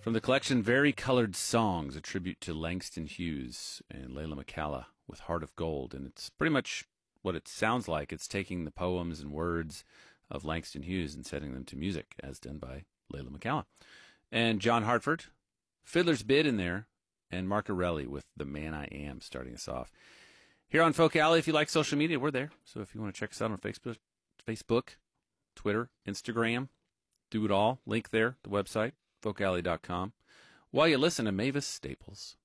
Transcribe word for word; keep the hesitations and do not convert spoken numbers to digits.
From the collection Very Colored Songs, a tribute to Langston Hughes and Layla McCalla with Heart of Gold. And it's pretty much what it sounds like. It's taking the poems and words of Langston Hughes and setting them to music, as done by Layla McCalla. And John Hartford, Fiddler's Bid in there, and Mark Arelli with The Man I Am starting us off. Here on Folk Alley, if you like social media, we're there. So if you want to check us out on Facebook, Facebook, Twitter, Instagram, do it all. Link there, the website, folk alley dot com. While you listen to Mavis Staples.